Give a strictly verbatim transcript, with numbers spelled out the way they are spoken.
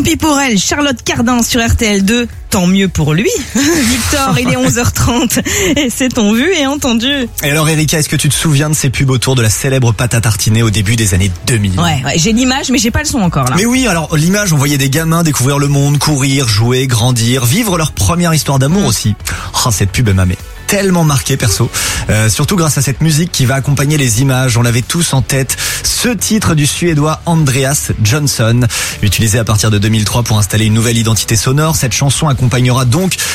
pis pour elle, Charlotte Cardin sur R T L deux. Tant mieux pour lui. Victor, il est onze heures trente et c'est ton vu et entendu. Et alors Erika, est-ce que tu te souviens de ces pubs autour de la célèbre pâte à tartiner au début des années deux mille? Ouais, ouais, j'ai l'image mais j'ai pas le son encore là. Mais oui, alors l'image, on voyait des gamins découvrir le monde, courir, jouer, grandir, vivre leur première histoire d'amour aussi. Oh, cette pub elle m'a tellement marqué perso, euh, surtout grâce à cette musique qui va accompagner les images. On l'avait tous en tête, ce titre du Suédois Andreas Johnson, utilisé à partir de deux mille trois pour installer une nouvelle identité sonore. Cette chanson accompagnera donc